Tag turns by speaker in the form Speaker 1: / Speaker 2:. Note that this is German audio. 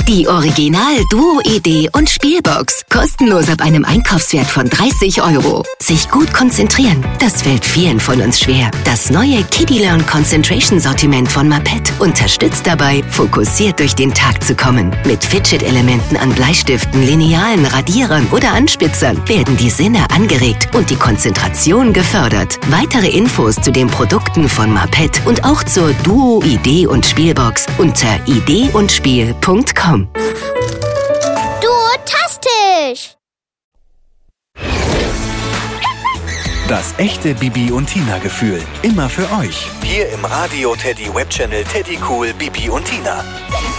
Speaker 1: Die Original Duo Idee und Spielbox. Kostenlos ab einem Einkaufswert von 30 €. Sich gut konzentrieren, das fällt vielen von uns schwer. Das neue Kiddie Learn Concentration Sortiment von Mapet unterstützt dabei, fokussiert durch den Tag zu kommen. Mit Fidget-Elementen an Bleistiften, Linealen, Radierern oder Anspitzern werden die Sinne angeregt und die Konzentration gefördert. Weitere Infos zu den Produkten von Mapet und auch zur Duo Idee und Spielbox unter ideeundspiel.com.
Speaker 2: Duotastisch!
Speaker 3: Das echte Bibi und Tina Gefühl. Immer für euch. Hier im Radio Teddy Webchannel Teddy Cool Bibi und Tina.